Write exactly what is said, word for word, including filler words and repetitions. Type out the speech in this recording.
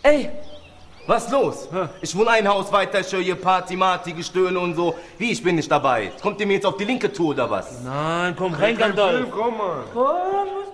Ey, was los? Ja. Ich wohne ein Haus weiter, ich höre hier Party, Marty, Gestöhne und so. Wie, ich bin nicht dabei? Kommt ihr mir jetzt auf die linke Tour oder was? Nein, komm rein, Gandalf. Komm mal. Komm,